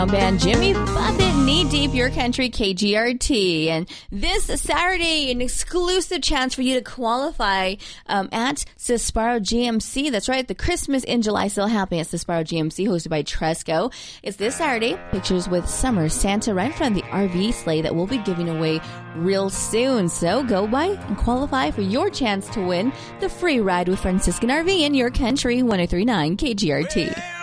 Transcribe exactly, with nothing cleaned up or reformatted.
Band Jimmy Buffett, Knee Deep, Your Country, K G R T. And this Saturday, an exclusive chance for you to qualify um, at Cesparro G M C. That's right, the Christmas in July sale happening at Cesparro G M C, hosted by Tresco. It's this Saturday. Pictures with Summer Santa right in front of the R V sleigh that we'll be giving away real soon. So go by and qualify for your chance to win the free ride with Franciscan R V in Your Country, one oh three point nine K G R T.